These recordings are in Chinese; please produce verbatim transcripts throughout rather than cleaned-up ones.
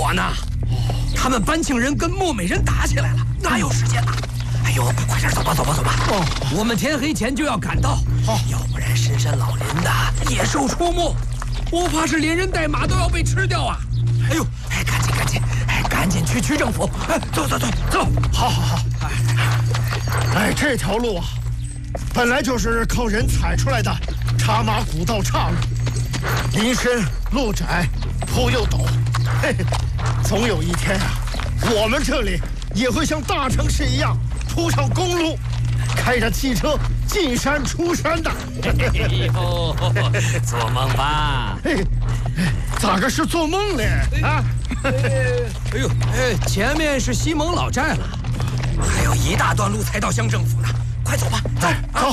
我呢。他们班庆人跟漠美人打起来了，哪有时间呢？哎呦，快点走吧，走吧，走吧！哦，我们天黑前就要赶到，哦，要不然深山老林的野兽出没，我怕是连人带马都要被吃掉啊！哎呦，哎，赶紧赶紧，哎，赶紧去区政府！哎，走走走走！ 好好好！哎，这条路啊，本来就是靠人踩出来的茶马古道岔路，林深路窄，坡又陡，嘿嘿，总有一天啊，我们这里也会像大城市一样铺上公路，开着汽车进山出山的。 哎呦，做梦吧！ 嘿，咋个是做梦嘞？啊！ 哎呦，哎，前面是西蒙老寨了，还有一大段路才到乡政府呢，快走吧，走走！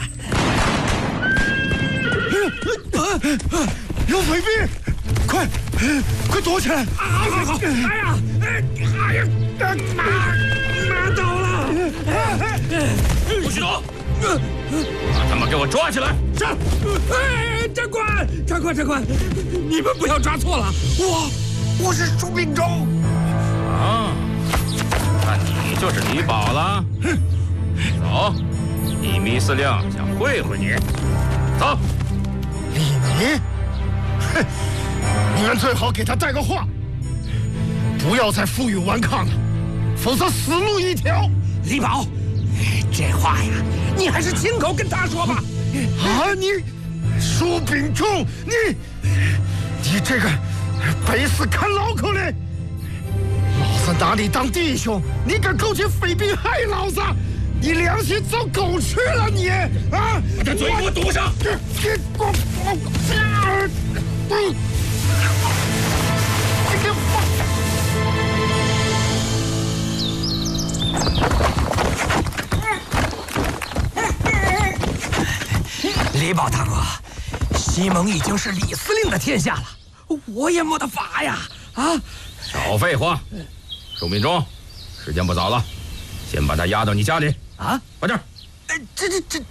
有匪兵，快快躲起来！ 好好好！哎呀，哎呀，马马倒了！ 不许动！把他们给我抓起来！ 是。哎，长官，长官，长官，你们不要抓错了，我我是朱秉忠。 啊，那你就是李宝了。走，李弥司令想会会你。走。 李弥，哼，你们最好给他带个话，不要再负隅顽抗了，否则死路一条。 李宝，这话呀，你还是亲口跟他说吧。 啊，你，舒秉忠，你，你这个背死砍老口嘞！老子拿你当弟兄，你敢勾结匪兵害老子？你良心遭狗吃了你！啊！ 把他嘴给我堵上！ 你给我！你给我！李宝大哥，西蒙已经是李司令的天下了，我也没得法呀！啊！ 少废话！舒秉忠，时间不早了，先把他押到你家里。啊，快点！ 哎，这这这，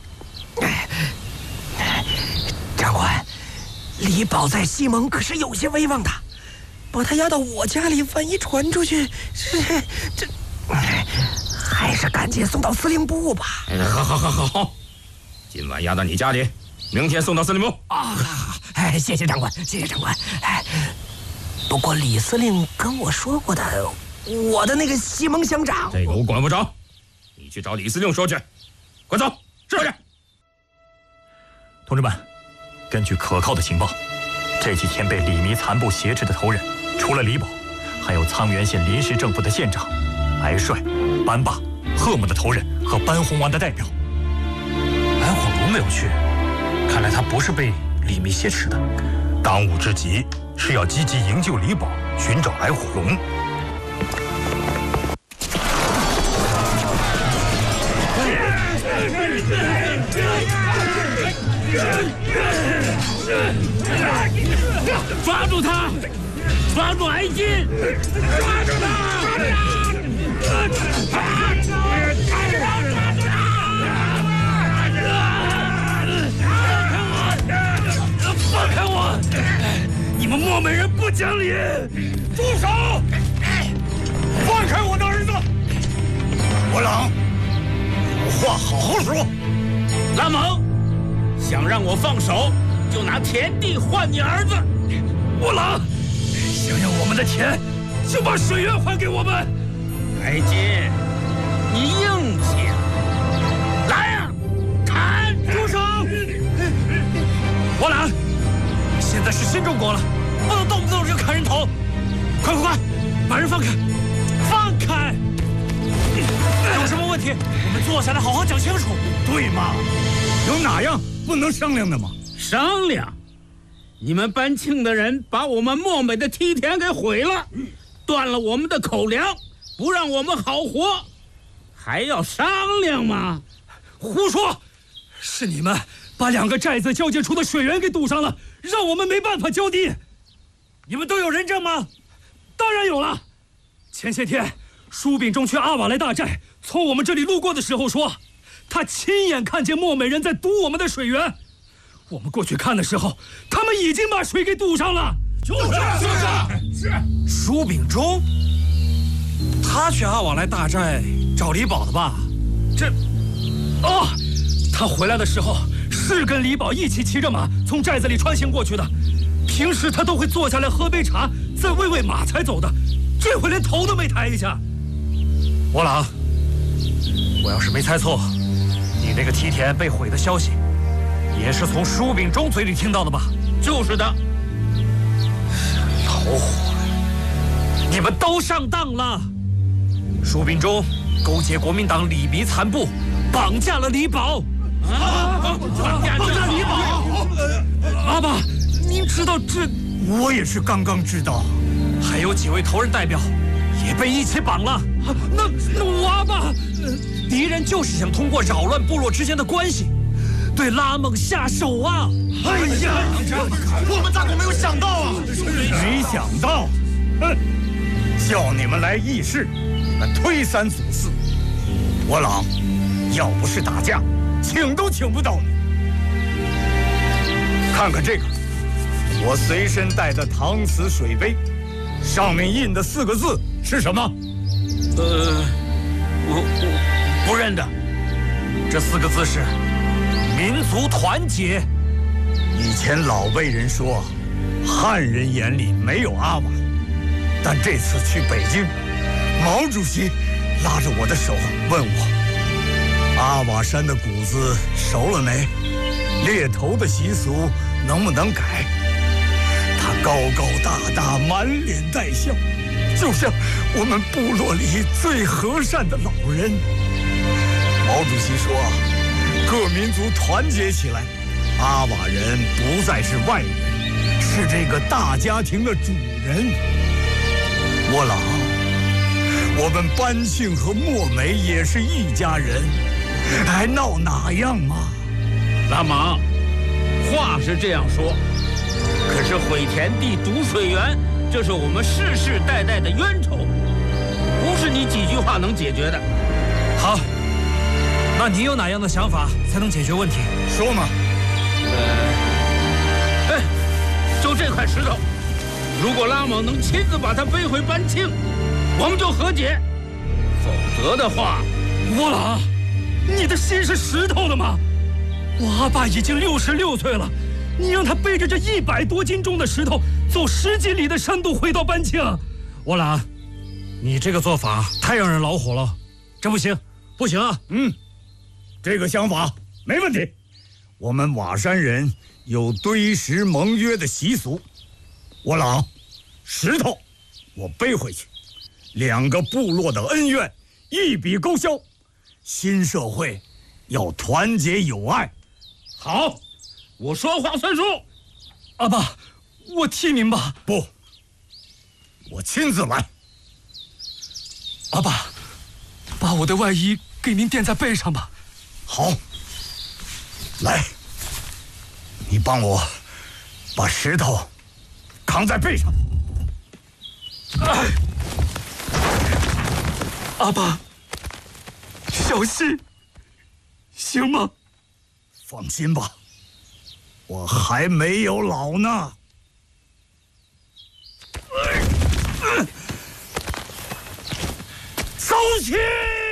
长官，李宝在西蒙可是有些威望的，把他押到我家里，万一传出去，这这，还是赶紧送到司令部吧。 好好好好好，今晚押到你家里，明天送到司令部。 啊，好好好，哎，谢谢长官，谢谢长官。哎，不过李司令跟我说过的，我的那个西蒙乡长， 这个我管不着。你去找李司令说去，快走！是不是？ 同志们，根据可靠的情报，这几天被李弥残部挟持的头人，除了李宝，还有沧源县临时政府的县长、癌帅、班霸、贺某的头人和班洪王的代表。 白火龙没有去，看来他不是被李弥挟持的。 当务之急是要积极营救李宝，寻找矮火龙。 抓住他！抓住矮金！抓住他！放开我！你们漠美人不讲理！住手！放开我的儿子！ 我冷，有话好好说。 拉蒙，想让我放手，就拿田地换你儿子。我冷，想要我们的田，就把水源还给我们。矮金，你硬气！来呀、啊，砍！住手！我冷，现在是新中国了，不能动不动就砍人头。快快快，把人放开！放开！有什么问题，我们坐下来好好讲清楚。 对嘛？有哪样不能商量的吗？ 商量？你们班庆的人把我们漠美的梯田给毁了，断了我们的口粮，不让我们好活，还要商量吗？ 胡说！是你们把两个寨子交界处的水源给堵上了，让我们没办法浇地。你们都有人证吗？当然有了。前些天舒秉忠去阿瓦莱大寨，从我们这里路过的时候说，他亲眼看见漠美人在堵我们的水源。我们过去看的时候，他们已经把水给堵上了。 就是就是是。 舒秉忠，他去阿瓦莱大寨找李宝的吧？这，哦，他回来的时候是跟李宝一起骑着马从寨子里穿行过去的。平时他都会坐下来喝杯茶，再喂喂马才走的。这回连头都没抬一下。我朗，我要是没猜错，你那个梯田被毁的消息，也是从舒秉忠嘴里听到的吧？ 就是的。 老伙，你们都上当了！舒秉忠勾结国民党李弥残部，绑架了李宝。 啊！绑架李宝！ 阿爸，您知道这？ 我也是刚刚知道。 还有几位头人代表也被一起绑了。那那我阿爸，敌人就是想通过扰乱部落之间的关系，对拉蒙下手啊！ 哎呀，我们咋都没有想到啊！ 没想到，哼！叫你们来议事，那推三阻四。我朗，要不是打架，请都请不到你。看看这个，我随身带的搪瓷水杯，上面印的四个字是什么？ 呃，我我不认得。这四个字是“民族团结”。 以前老辈人说，汉人眼里没有阿瓦，但这次去北京，毛主席拉着我的手问我：“阿瓦山的谷子熟了没？猎头的习俗能不能改？”他高高大大，满脸带笑，就像我们部落里最和善的老人。毛主席说：“各民族团结起来。”阿瓦人不再是外人，是这个大家庭的主人。窝朗，我们班庆和墨梅也是一家人，还闹哪样嘛？ 拉莽，话是这样说，可是毁田地、堵水源，这是我们世世代代的冤仇，不是你几句话能解决的。 好，那你有哪样的想法才能解决问题？ 说嘛。 呃，哎，就这块石头，如果拉蒙能亲自把它背回班庆，我们就和解；否则的话， 窝朗，你的心是石头的吗？我阿爸已经六十六岁了，你让他背着这一百多斤重的石头走十几里的山路回到班庆，窝朗，你这个做法太让人恼火了，这不行，不行啊！ 嗯，这个想法没问题。我们瓦山人有堆石盟约的习俗，窝朗，石头我背回去，两个部落的恩怨一笔勾销。新社会要团结友爱。 好，我说话算数。 阿爸，我替您吧。 不，我亲自来。 阿爸，把我的外衣给您垫在背上吧。 好。来，你帮我把石头扛在背上。 哎，阿爸，小心，行吗？ 放心吧，我还没有老呢。走起！